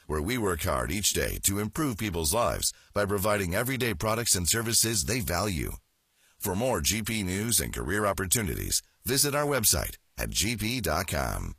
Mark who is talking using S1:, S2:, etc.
S1: where we work hard each day to improve people's lives by providing everyday products and services they value. For more GP news and career opportunities, visit our website at gp.com.